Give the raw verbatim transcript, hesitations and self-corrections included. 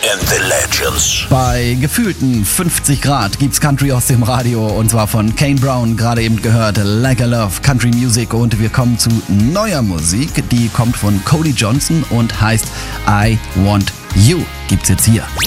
and the Legends. Bei gefühlten fünfzig Grad gibt's Country aus dem Radio und zwar von Kane Brown, gerade eben gehört, Like a Love, Country Music, und wir kommen zu neuer Musik, die kommt von Cody Johnson und heißt I Want You. Gibt's jetzt hier.